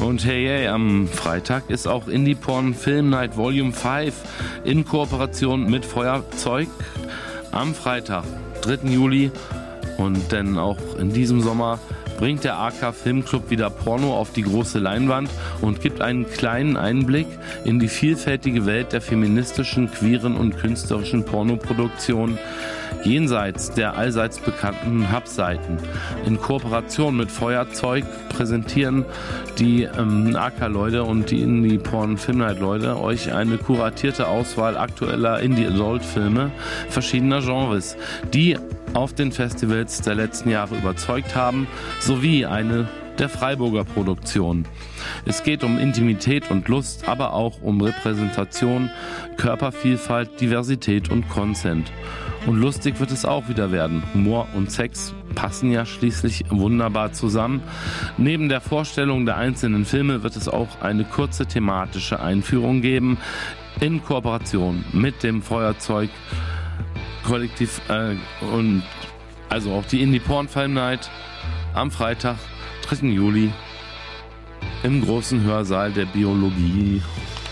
Und hey, am Freitag ist auch Indie Porn Film Night Volume 5 in Kooperation mit Feuerzeug am Freitag, 3. Juli. Und denn auch in diesem Sommer bringt der AK Filmclub wieder Porno auf die große Leinwand und gibt einen kleinen Einblick in die vielfältige Welt der feministischen, queeren und künstlerischen Pornoproduktion jenseits der allseits bekannten Hub-Seiten. In Kooperation mit Feuerzeug präsentieren die AK-Leute und die Indie-Porn-Film-Night-Leute euch eine kuratierte Auswahl aktueller Indie-Adult-Filme verschiedener Genres, die auf den Festivals der letzten Jahre überzeugt haben, sowie eine der Freiburger Produktion. Es geht um Intimität und Lust, aber auch um Repräsentation, Körpervielfalt, Diversität und Consent. Und lustig wird es auch wieder werden. Humor und Sex passen ja schließlich wunderbar zusammen. Neben der Vorstellung der einzelnen Filme wird es auch eine kurze thematische Einführung geben in Kooperation mit dem Feuerzeug Kollektiv und also auch die Indie Porn Film Night am Freitag, 3. Juli im großen Hörsaal der Biologie